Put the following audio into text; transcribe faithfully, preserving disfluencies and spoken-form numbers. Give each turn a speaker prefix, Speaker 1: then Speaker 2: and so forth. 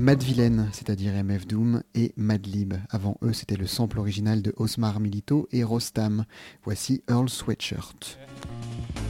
Speaker 1: Madvillain, c'est-à-dire M F Doom, et Madlib. Avant eux, c'était le sample original de Osmar Milito et Rostam. Voici Earl Sweatshirt.
Speaker 2: Yeah.